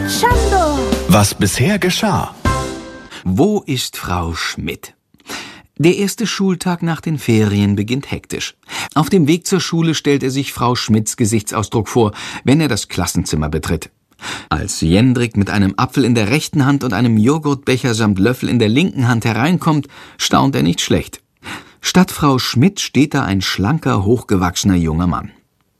Schandor! Was bisher geschah. Wo ist Frau Schmidt? Der erste Schultag nach den Ferien beginnt hektisch. Auf dem Weg zur Schule stellt er sich Frau Schmidts Gesichtsausdruck vor, wenn er das Klassenzimmer betritt. Als Jendrik mit einem Apfel in der rechten Hand und einem Joghurtbecher samt Löffel in der linken Hand hereinkommt, staunt er nicht schlecht. Statt Frau Schmidt steht da ein schlanker, hochgewachsener junger Mann.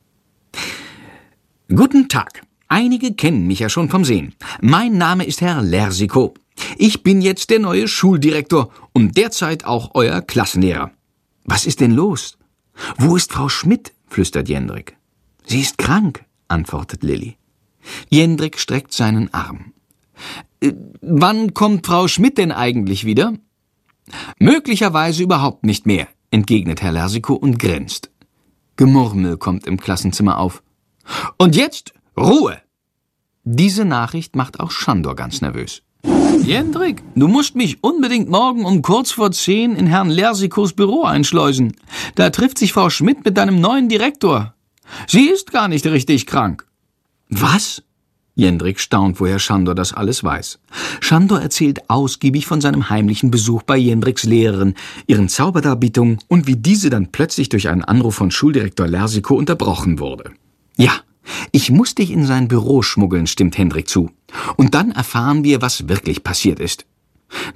Guten Tag. Einige kennen mich ja schon vom Sehen. Mein Name ist Herr Lersikow. Ich bin jetzt der neue Schuldirektor und derzeit auch euer Klassenlehrer. Was ist denn los? Wo ist Frau Schmidt? Flüstert Jendrik. Sie ist krank, antwortet Lilli. Jendrik streckt seinen Arm. Wann kommt Frau Schmidt denn eigentlich wieder? Möglicherweise überhaupt nicht mehr, entgegnet Herr Lersikow und grinst. Gemurmel kommt im Klassenzimmer auf. Und jetzt Ruhe! Diese Nachricht macht auch Schandor ganz nervös. Jendrik, du musst mich unbedingt morgen um 9:45 in Herrn Lersikows Büro einschleusen. Da trifft sich Frau Schmidt mit deinem neuen Direktor. Sie ist gar nicht richtig krank. Was? Jendrik staunt, woher Schandor das alles weiß. Schandor erzählt ausgiebig von seinem heimlichen Besuch bei Jendriks Lehrerin, ihren Zauberdarbietungen und wie diese dann plötzlich durch einen Anruf von Schuldirektor Lersikow unterbrochen wurde. Ja, ich muss dich in sein Büro schmuggeln, stimmt Hendrik zu. Und dann erfahren wir, was wirklich passiert ist.